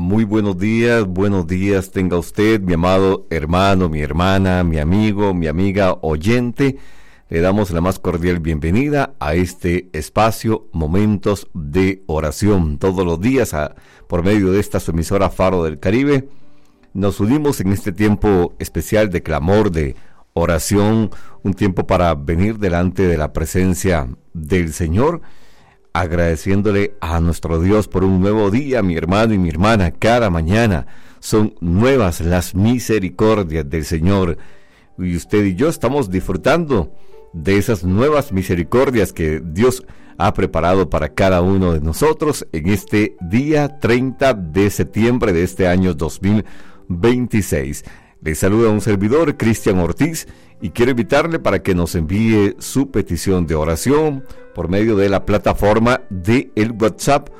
Muy buenos días tenga usted, mi amado hermano, mi hermana, mi amigo, mi amiga oyente. Le damos la más cordial bienvenida a este espacio Momentos de Oración. Todos los días, por medio de esta su emisora Faro del Caribe, nos unimos en este tiempo especial de clamor, de oración, un tiempo para venir delante de la presencia del Señor, agradeciéndole a nuestro Dios por un nuevo día, mi hermano y mi hermana. Cada mañana son nuevas las misericordias del Señor, y usted y yo estamos disfrutando de esas nuevas misericordias que Dios ha preparado para cada uno de nosotros en este día 30 de septiembre de este año 2026. Le saluda un servidor, Cristian Ortiz, y quiero invitarle para que nos envíe su petición de oración por medio de la plataforma de el WhatsApp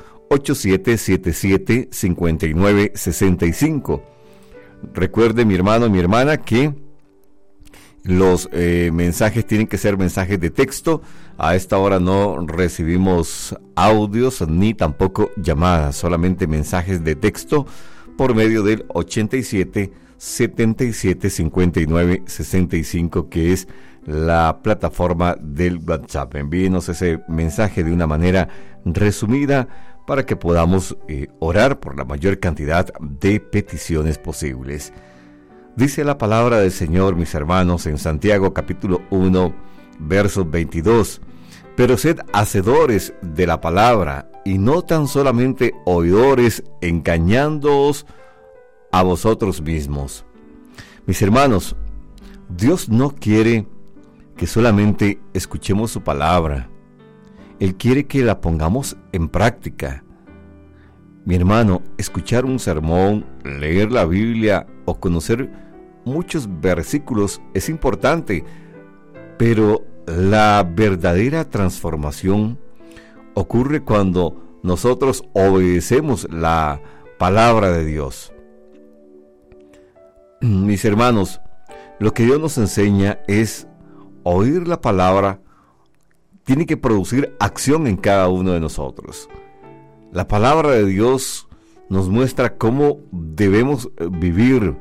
8777-5965. Recuerde, mi hermano, mi hermana, que los mensajes tienen que ser mensajes de texto. A esta hora no recibimos audios ni tampoco llamadas, solamente mensajes de texto por medio del 8777-5965, que es la plataforma del WhatsApp. Envíenos ese mensaje de una manera resumida para que podamos orar por la mayor cantidad de peticiones posibles. Dice la palabra del Señor, mis hermanos, en Santiago capítulo 1, versos 22. Pero sed hacedores de la palabra, y no tan solamente oidores, engañándoos a vosotros mismos. Mis hermanos, Dios no quiere que solamente escuchemos su palabra. Él quiere que la pongamos en práctica. Mi hermano, escuchar un sermón, leer la Biblia o conocer muchos versículos es importante, pero la verdadera transformación ocurre cuando nosotros obedecemos la palabra de Dios. Mis hermanos, lo que Dios nos enseña es oír la palabra, tiene que producir acción en cada uno de nosotros. La palabra de Dios nos muestra cómo debemos vivir.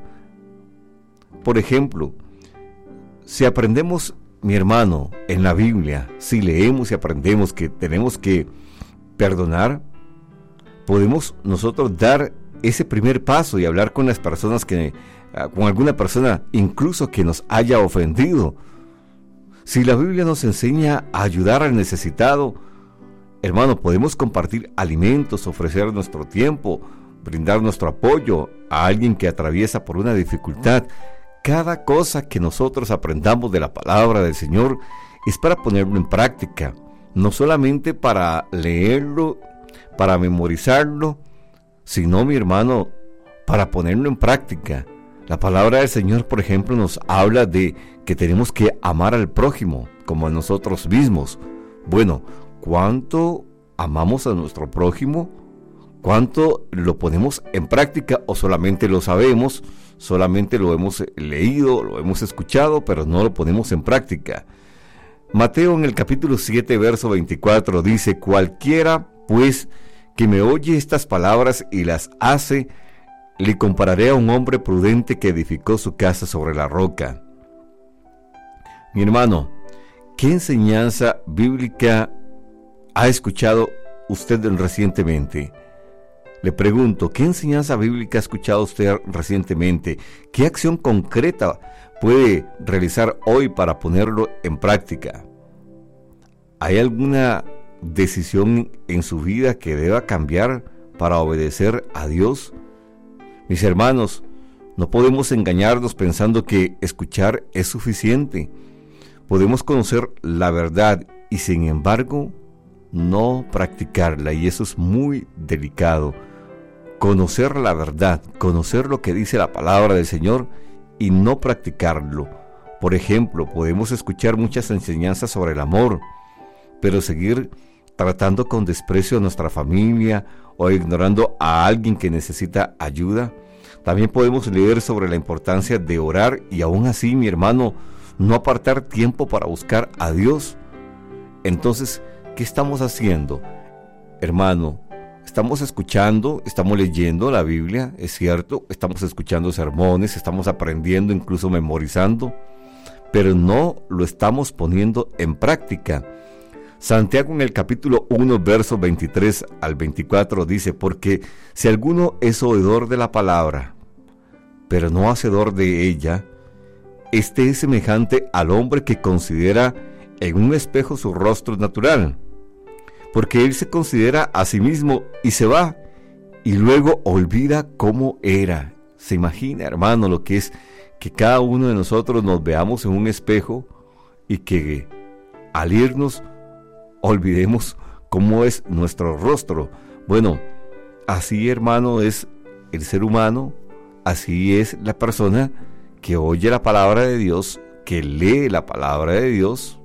Por ejemplo, si aprendemos, mi hermano, en la Biblia, si leemos y aprendemos que tenemos que perdonar, podemos nosotros dar ese primer paso y hablar con las personas con alguna persona incluso que nos haya ofendido. Si la Biblia nos enseña a ayudar al necesitado, hermano, podemos compartir alimentos, ofrecer nuestro tiempo, brindar nuestro apoyo a alguien que atraviesa por una dificultad. Cada cosa que nosotros aprendamos de la palabra del Señor es para ponerlo en práctica, no solamente para leerlo, para memorizarlo, sino, mi hermano, para ponerlo en práctica. La palabra del Señor, por ejemplo, nos habla de que tenemos que amar al prójimo como a nosotros mismos. Bueno, ¿cuánto amamos a nuestro prójimo? ¿Cuánto lo ponemos en práctica o solamente lo sabemos, solamente lo hemos leído, lo hemos escuchado, pero no lo ponemos en práctica? Mateo en el capítulo 7, verso 24 dice: cualquiera, pues, que me oye estas palabras y las hace, le compararé a un hombre prudente que edificó su casa sobre la roca. Mi hermano, ¿qué enseñanza bíblica ha escuchado usted recientemente? Le pregunto, ¿qué enseñanza bíblica ha escuchado usted recientemente? ¿Qué acción concreta puede realizar hoy para ponerlo en práctica? ¿Hay alguna decisión en su vida que deba cambiar para obedecer a Dios? Mis hermanos, no podemos engañarnos pensando que escuchar es suficiente. Podemos conocer la verdad y, sin embargo, no practicarla, y eso es muy delicado. Conocer la verdad, conocer lo que dice la palabra del Señor y no practicarlo. Por ejemplo, podemos escuchar muchas enseñanzas sobre el amor, pero seguir tratando con desprecio a nuestra familia o ignorando a alguien que necesita ayuda. También podemos leer sobre la importancia de orar y aún así, mi hermano, no apartar tiempo para buscar a Dios. Entonces, ¿qué estamos haciendo? Hermano, Estamos escuchando, estamos leyendo la Biblia, es cierto, estamos escuchando sermones, estamos aprendiendo, incluso memorizando, pero no lo estamos poniendo en práctica. Santiago en el capítulo 1, versos 23 al 24 dice: porque si alguno es oidor de la palabra, pero no hacedor de ella, este es semejante al hombre que considera en un espejo su rostro natural, porque él se considera a sí mismo y se va, y luego olvida cómo era. Se imagina, hermano, lo que es que cada uno de nosotros nos veamos en un espejo y que al irnos olvidemos cómo es nuestro rostro. Bueno, así, hermano, es el ser humano, así es la persona que oye la palabra de Dios, que lee la palabra de Dios,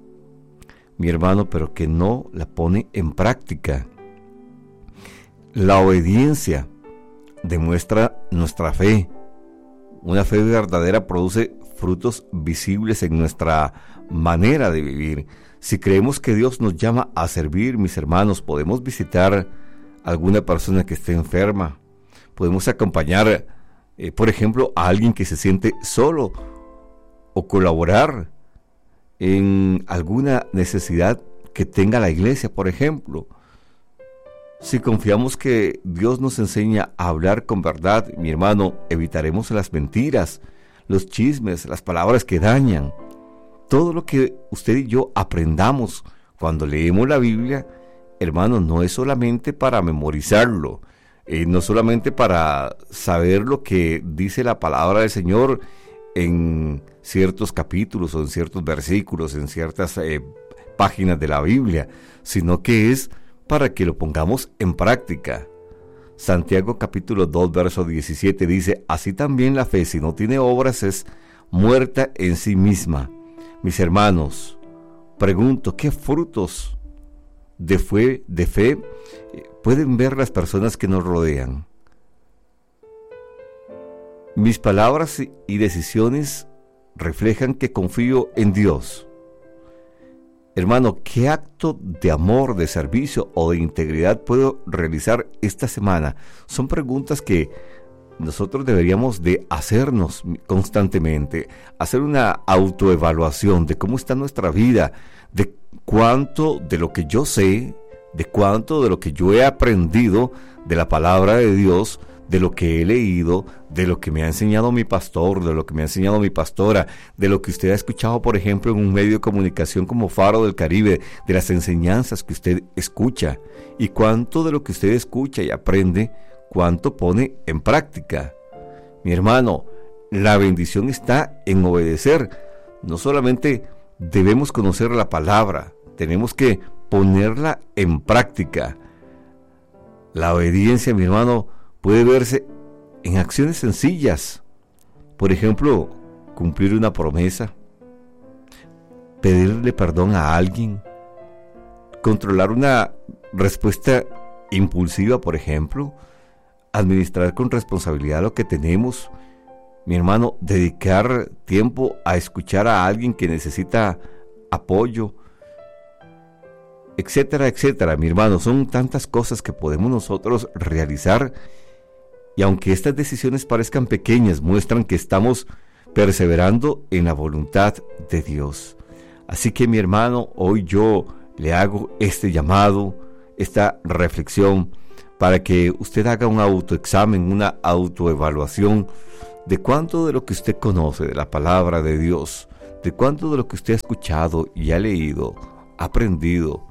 mi hermano, pero que no la pone en práctica. La obediencia demuestra nuestra fe. Una fe verdadera produce frutos visibles en nuestra manera de vivir. Si creemos que Dios nos llama a servir, mis hermanos, podemos visitar a alguna persona que esté enferma. Podemos acompañar, por ejemplo, a alguien que se siente solo, o colaborar en alguna necesidad que tenga la iglesia, por ejemplo. Si confiamos que Dios nos enseña a hablar con verdad, mi hermano, evitaremos las mentiras, los chismes, las palabras que dañan. Todo lo que usted y yo aprendamos cuando leemos la Biblia, hermano, no es solamente para memorizarlo, no solamente para saber lo que dice la palabra del Señor en ciertos capítulos o en ciertos versículos, en ciertas páginas de la Biblia, sino que es para que lo pongamos en práctica. Santiago capítulo 2, verso 17 dice: así también la fe, si no tiene obras, es muerta en sí misma. Mis hermanos, pregunto, ¿qué frutos de fe pueden ver las personas que nos rodean? Mis palabras y decisiones reflejan que confío en Dios. Hermano, ¿qué acto de amor, de servicio o de integridad puedo realizar esta semana? Son preguntas que nosotros deberíamos de hacernos constantemente, hacer una autoevaluación de cómo está nuestra vida, de cuánto de lo que yo sé, de cuánto de lo que yo he aprendido de la palabra de Dios, de lo que he leído, de lo que me ha enseñado mi pastor, de lo que me ha enseñado mi pastora, de lo que usted ha escuchado, por ejemplo, en un medio de comunicación como Faro del Caribe, de las enseñanzas que usted escucha, y cuánto de lo que usted escucha y aprende, cuánto pone en práctica. Mi hermano, la bendición está en obedecer. No solamente debemos conocer la palabra, tenemos que ponerla en práctica. La obediencia, mi hermano, puede verse en acciones sencillas. Por ejemplo, cumplir una promesa, pedirle perdón a alguien, controlar una respuesta impulsiva, por ejemplo, administrar con responsabilidad lo que tenemos. Mi hermano, dedicar tiempo a escuchar a alguien que necesita apoyo, etcétera, etcétera. Mi hermano, son tantas cosas que podemos nosotros realizar, y aunque estas decisiones parezcan pequeñas, muestran que estamos perseverando en la voluntad de Dios. Así que, mi hermano, hoy yo le hago este llamado, esta reflexión, para que usted haga un autoexamen, una autoevaluación de cuánto de lo que usted conoce de la palabra de Dios, de cuánto de lo que usted ha escuchado y ha leído, ha aprendido,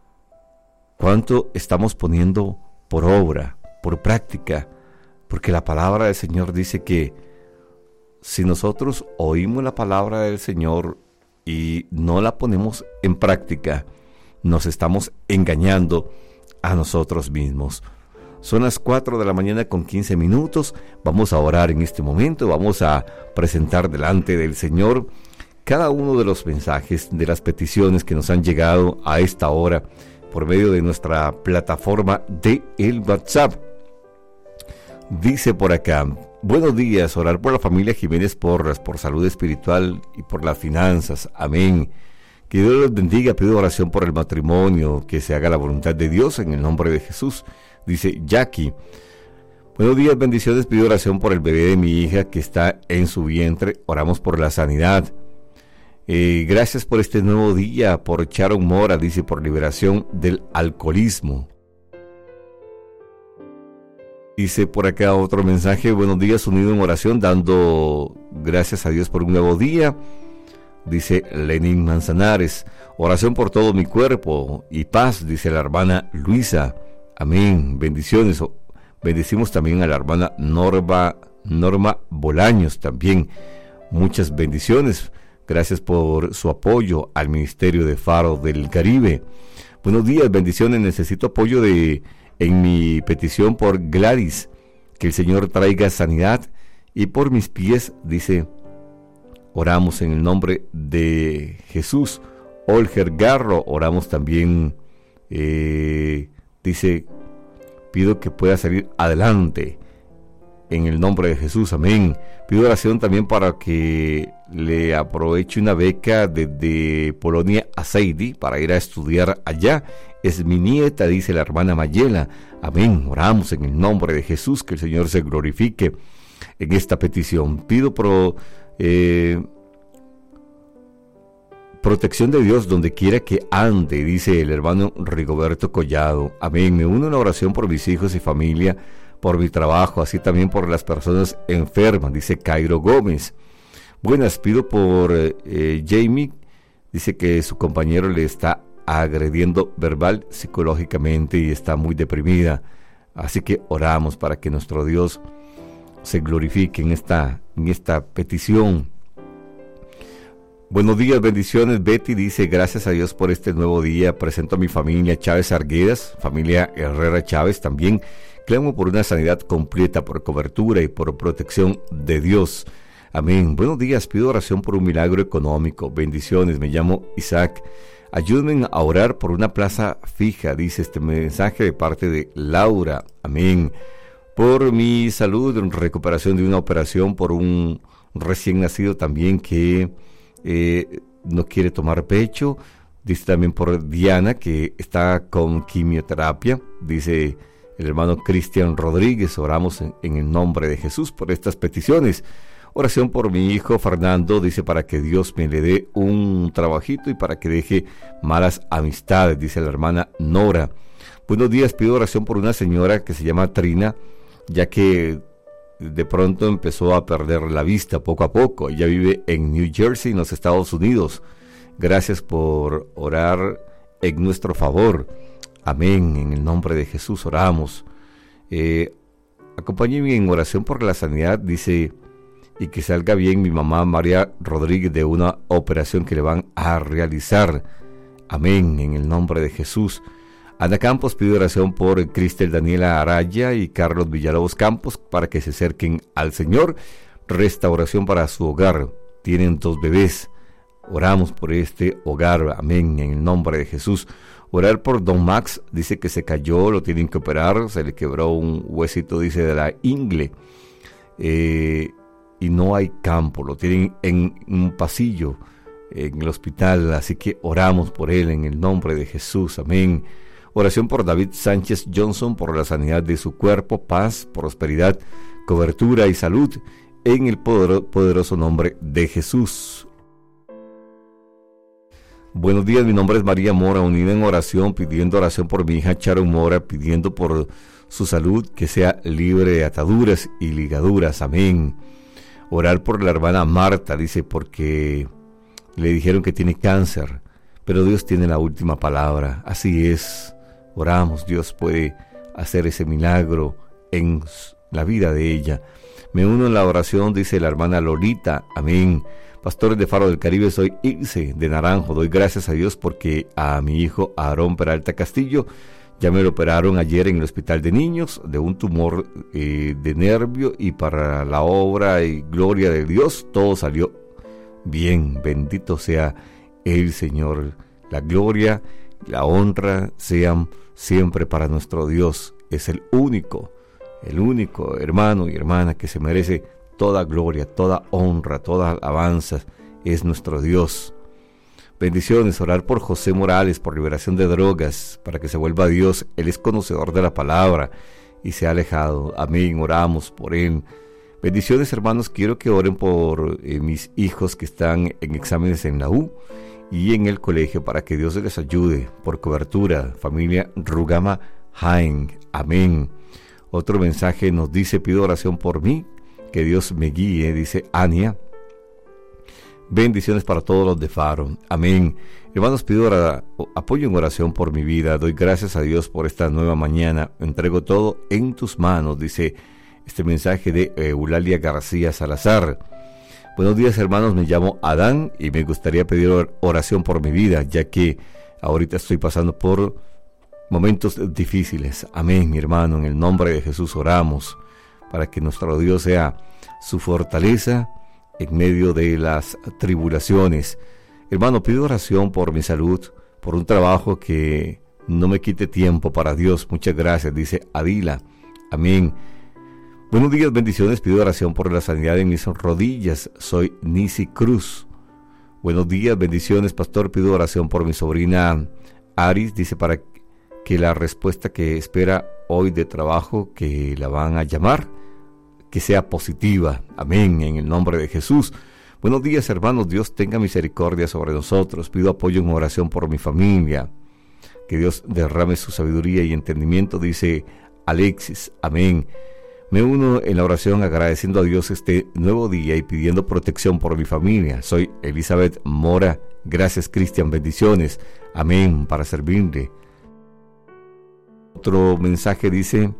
cuánto estamos poniendo por obra, por práctica, porque la palabra del Señor dice que si nosotros oímos la palabra del Señor y no la ponemos en práctica, nos estamos engañando a nosotros mismos. Son las 4 de la mañana con 15 minutos. Vamos a orar en este momento. Vamos a presentar delante del Señor cada uno de los mensajes, de las peticiones que nos han llegado a esta hora por medio de nuestra plataforma de el WhatsApp. Dice por acá: buenos días, orar por la familia Jiménez Porras, por salud espiritual y por las finanzas. Amén. Que Dios los bendiga. Pido oración por el matrimonio, que se haga la voluntad de Dios en el nombre de Jesús. dice Jackie. Buenos días, bendiciones, pido oración por el bebé de mi hija que está en su vientre, oramos por la sanidad. Gracias por este nuevo día, por Sharon Mora, dice, por liberación del alcoholismo. Dice por acá otro mensaje, buenos días, unido en oración, dando gracias a Dios por un nuevo día. Dice Lenin Manzanares, oración por todo mi cuerpo y paz, dice la hermana Luisa. Amén, bendiciones. Bendecimos también a la hermana Norma Bolaños también. Muchas bendiciones. Gracias por su apoyo al Ministerio de Faro del Caribe. Buenos días, bendiciones. Necesito apoyo en mi petición por Gladys. Que el Señor traiga sanidad. Y por mis pies, dice, oramos en el nombre de Jesús. Olger Garro, oramos también. Dice, pido que pueda salir adelante en el nombre de Jesús, amén. Pido oración también para que le aproveche una beca desde Polonia a Seidi para ir a estudiar allá. Es mi nieta, dice la hermana Mayela, amén. Oramos en el nombre de Jesús, que el Señor se glorifique en esta petición. Pido protección de Dios donde quiera que ande, dice el hermano Rigoberto Collado. Amén. Me uno en la oración por mis hijos y familia, por mi trabajo, así también por las personas enfermas, dice Cairo Gómez. Buenas, pido por Jamie, dice que su compañero le está agrediendo verbal, psicológicamente y está muy deprimida. Así que oramos para que nuestro Dios se glorifique en esta petición. Buenos días, bendiciones. Betty dice, gracias a Dios por este nuevo día. Presento a mi familia Chávez Arguedas, familia Herrera Chávez también. Clamo por una sanidad completa, por cobertura y por protección de Dios. Amén. Buenos días, pido oración por un milagro económico. Bendiciones, me llamo Isaac. Ayúdenme a orar por una plaza fija, dice este mensaje de parte de Laura. Amén. Por mi salud, recuperación de una operación, por un recién nacido también que no quiere tomar pecho. Dice también por Diana, que está con quimioterapia. Dice el hermano Cristian Rodríguez, oramos en el nombre de Jesús por estas peticiones. Oración por mi hijo Fernando, dice, para que Dios me le dé un trabajito y para que deje malas amistades, dice la hermana Nora. Buenos días, pido oración por una señora que se llama Trina, ya que de pronto empezó a perder la vista poco a poco. Ella vive en New Jersey, en los Estados Unidos. Gracias por orar en nuestro favor. Amén. En el nombre de Jesús oramos. Acompáñenme en oración por la sanidad, dice, y que salga bien mi mamá María Rodríguez de una operación que le van a realizar. Amén. En el nombre de Jesús. Ana Campos pide oración por Cristel Daniela Araya y Carlos Villalobos Campos para que se acerquen al Señor. Restauración para su hogar. Tienen 2 bebés. Oramos por este hogar. Amén. En el nombre de Jesús. Orar por Don Max. Dice que se cayó, lo tienen que operar. Se le quebró un huesito, dice, de la ingle. Y no hay campo. Lo tienen en un pasillo en el hospital. Así que oramos por él en el nombre de Jesús. Amén. Oración por David Sánchez Johnson, por la sanidad de su cuerpo, paz, prosperidad, cobertura y salud, en el poderoso nombre de Jesús. Buenos días, mi nombre es María Mora, unida en oración, pidiendo oración por mi hija Sharon Mora, pidiendo por su salud, que sea libre de ataduras y ligaduras. Amén. Orar por la hermana Marta, dice, porque le dijeron que tiene cáncer, pero Dios tiene la última palabra. Así es. Oramos, Dios puede hacer ese milagro en la vida de ella. Me uno en la oración, dice la hermana Lolita. Amén. Pastores de Faro del Caribe, soy Ilse de Naranjo. Doy gracias a Dios porque a mi hijo Aarón Peralta Castillo ya me lo operaron ayer en el hospital de niños de un tumor de nervio, y para la obra y gloria de Dios todo salió bien. Bendito sea el Señor. La gloria, la honra sean siempre para nuestro Dios. Es el único hermano y hermana que se merece toda gloria, toda honra, toda alabanza. Es nuestro Dios. Bendiciones, orar por José Morales, por liberación de drogas, para que se vuelva a Dios. Él es conocedor de la palabra y se ha alejado. Amén, oramos por él. Bendiciones, hermanos, quiero que oren por mis hijos que están en exámenes en la U y en el colegio, para que Dios les ayude. Por cobertura, familia Rugama Jaén. Amén. Otro mensaje nos dice: pido oración por mí, que Dios me guíe, dice Ania. Bendiciones para todos los de Faro. Amén. Hermanos, pido apoyo en oración por mi vida. Doy gracias a Dios por esta nueva mañana. Entrego todo en tus manos, dice este mensaje de Eulalia García Salazar. Buenos días, hermanos. Me llamo Adán y me gustaría pedir oración por mi vida, ya que ahorita estoy pasando por momentos difíciles. Amén, mi hermano. En el nombre de Jesús oramos para que nuestro Dios sea su fortaleza en medio de las tribulaciones. Hermano, pido oración por mi salud, por un trabajo que no me quite tiempo para Dios. Muchas gracias, dice Adila. Amén. Buenos días, bendiciones. Pido oración por la sanidad de mis rodillas. Soy Nisi Cruz. Buenos días, bendiciones, pastor. Pido oración por mi sobrina Aris, dice, para que la respuesta que espera hoy de trabajo, que la van a llamar, que sea positiva. Amén, en el nombre de Jesús. Buenos días, hermanos. Dios tenga misericordia sobre nosotros. Pido apoyo en oración por mi familia. Que Dios derrame su sabiduría y entendimiento, dice Alexis. Amén. Me uno en la oración agradeciendo a Dios este nuevo día y pidiendo protección por mi familia. Soy Elizabeth Mora. Gracias, Cristian. Bendiciones. Amén, para servirle. Otro mensaje dice: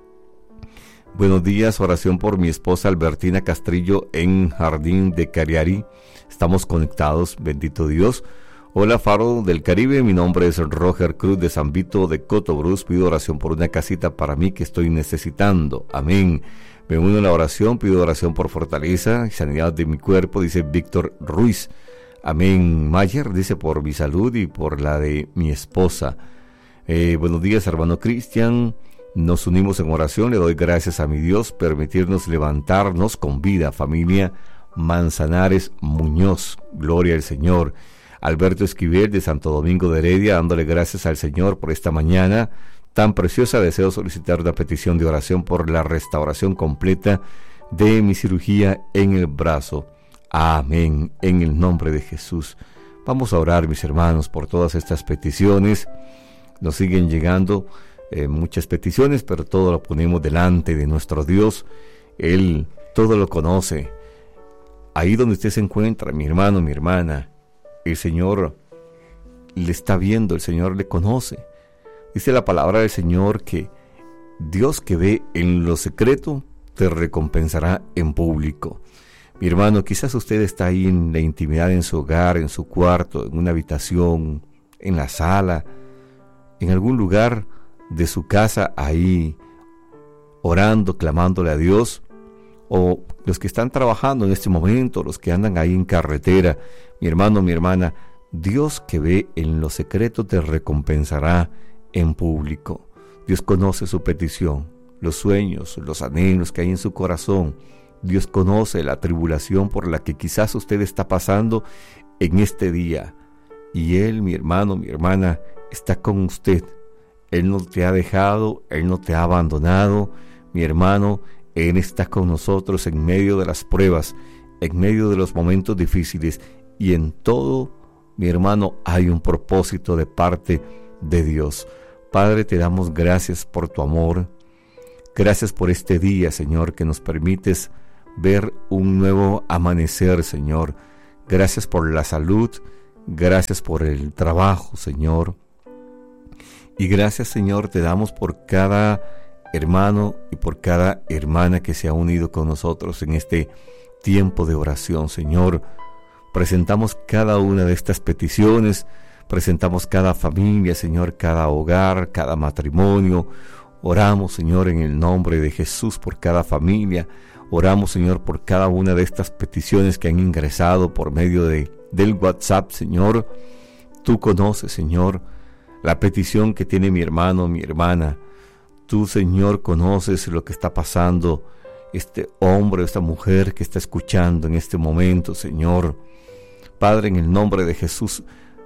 buenos días, oración por mi esposa Albertina Castrillo en Jardín de Cariari. Estamos conectados, bendito Dios. Hola, Faro del Caribe, mi nombre es Roger Cruz de San Vito de Cotobruz. Pido oración por una casita para mí que estoy necesitando. Amén. Me uno a la oración, pido oración por fortaleza y sanidad de mi cuerpo, dice Víctor Ruiz. Amén. Mayer dice por mi salud y por la de mi esposa. Buenos días, hermano Cristian. Nos unimos en oración, le doy gracias a mi Dios permitirnos levantarnos con vida. Familia Manzanares Muñoz, gloria al Señor. Alberto Esquivel de Santo Domingo de Heredia, dándole gracias al Señor por esta mañana tan preciosa. Deseo solicitar una petición de oración por la restauración completa de mi cirugía en el brazo. Amén, en el nombre de Jesús. Vamos a orar, mis hermanos, por todas estas peticiones. Nos siguen llegando muchas peticiones, pero todo lo ponemos delante de nuestro Dios. Él todo lo conoce. Ahí donde usted se encuentra, mi hermano, mi hermana, el Señor le está viendo, el Señor le conoce. Dice la palabra del Señor que Dios que ve en lo secreto te recompensará en público. Mi hermano, quizás usted está ahí en la intimidad, en su hogar, en su cuarto, en una habitación, en la sala, en algún lugar de su casa, ahí orando, clamándole a Dios. O los que están trabajando en este momento, los que andan ahí en carretera, mi hermano, mi hermana, Dios que ve en lo secreto te recompensará en público. Dios conoce su petición, los sueños, los anhelos que hay en su corazón. Dios conoce la tribulación por la que quizás usted está pasando en este día. Y Él, mi hermano, mi hermana, está con usted. Él no te ha dejado, Él no te ha abandonado. Mi hermano, Él está con nosotros en medio de las pruebas, en medio de los momentos difíciles, y en todo, mi hermano, hay un propósito de parte de Dios. Padre, te damos gracias por tu amor. Gracias por este día, Señor, que nos permites ver un nuevo amanecer, Señor. Gracias por la salud, gracias por el trabajo, Señor. Y gracias, Señor, te damos por cada hermano y por cada hermana que se ha unido con nosotros en este tiempo de oración, Señor. Presentamos cada una de estas peticiones, presentamos cada familia, Señor, cada hogar, cada matrimonio. Oramos, Señor, en el nombre de Jesús por cada familia. Oramos, Señor, por cada una de estas peticiones que han ingresado por medio del WhatsApp, Señor. Tú conoces, Señor, la petición que tiene mi hermano, mi hermana. Tú, Señor, conoces lo que está pasando este hombre, esta mujer que está escuchando en este momento, Señor. Padre, en el nombre de Jesús,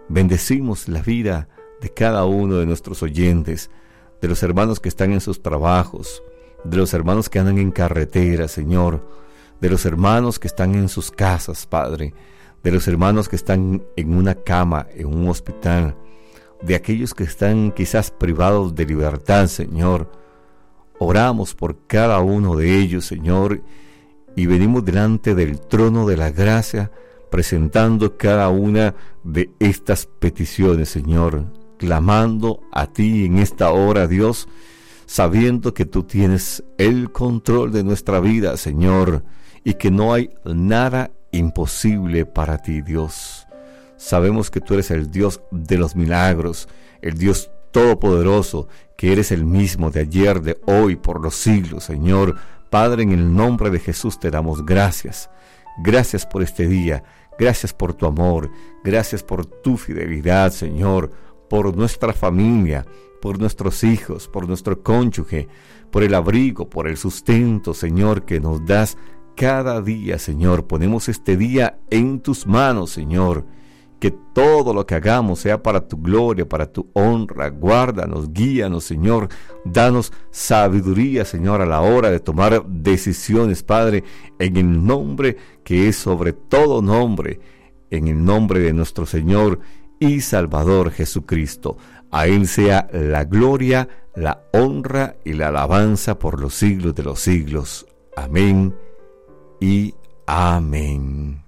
Bendecimos la vida de cada uno de nuestros oyentes, de los hermanos que están en sus trabajos, de los hermanos que andan en carretera, Señor, de los hermanos que están en sus casas, Padre, de los hermanos que están en una cama, en un hospital, de aquellos que están quizás privados de libertad, Señor. Oramos por cada uno de ellos, Señor, y venimos delante del trono de la gracia, presentando cada una de estas peticiones, Señor, clamando a ti en esta hora, Dios, sabiendo que tú tienes el control de nuestra vida, Señor, y que no hay nada imposible para ti, Dios. Sabemos que tú eres el Dios de los milagros, el Dios todopoderoso, que eres el mismo de ayer, de hoy, por los siglos, Señor. Padre, en el nombre de Jesús te damos gracias. Gracias por este día, gracias por tu amor, gracias por tu fidelidad, Señor, por nuestra familia, por nuestros hijos, por nuestro cónyuge, por el abrigo, por el sustento, Señor, que nos das cada día, Señor. Ponemos este día en tus manos, Señor. Que todo lo que hagamos sea para tu gloria, para tu honra. Guárdanos, guíanos, Señor. Danos sabiduría, Señor, a la hora de tomar decisiones, Padre, en el nombre que es sobre todo nombre, en el nombre de nuestro Señor y Salvador Jesucristo. A Él sea la gloria, la honra y la alabanza por los siglos de los siglos. Amén y amén.